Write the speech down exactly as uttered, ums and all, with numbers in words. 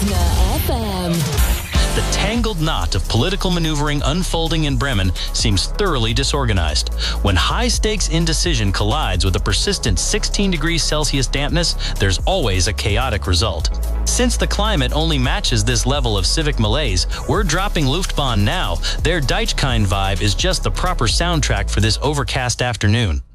Listener F M. The tangled knot of political maneuvering unfolding in Bremen seems thoroughly disorganized. When high-stakes indecision collides with a persistent sixteen degrees Celsius dampness, there's always a chaotic result. Since the climate only matches this level of civic malaise, we're dropping Luftbahn now. Their Deichkind vibe is just the proper soundtrack for this overcast afternoon.